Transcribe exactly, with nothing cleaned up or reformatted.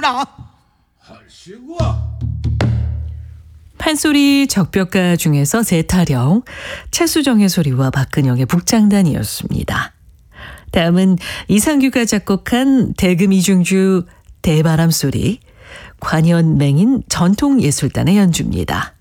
하나. 할시고. 판소리 적벽가 중에서 세타령, 차수정의 소리와 박근영의 북장단이었습니다. 다음은 이상규가 작곡한 대금 이중주 대바람 소리, 관현맹인 전통예술단의 연주입니다.